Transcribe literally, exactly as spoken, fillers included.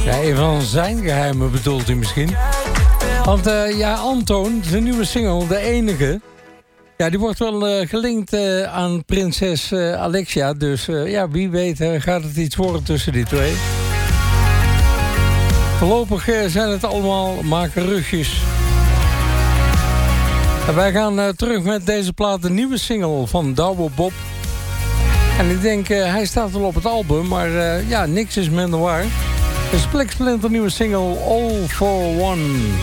Ja, een van zijn geheimen bedoelt u misschien. Want uh, ja, Antoon, zijn nieuwe single, De Enige... Ja, die wordt wel uh, gelinkt uh, aan prinses uh, Alexia. Dus uh, ja, wie weet uh, gaat het iets worden tussen die twee. Voorlopig uh, zijn het allemaal maar geruchtjes. En wij gaan uh, terug met deze plaat, de nieuwe single van Douwe Bob. En ik denk, uh, hij staat wel op het album, maar uh, ja, niks is minder waar. De spliksplinter nieuwe single All for One.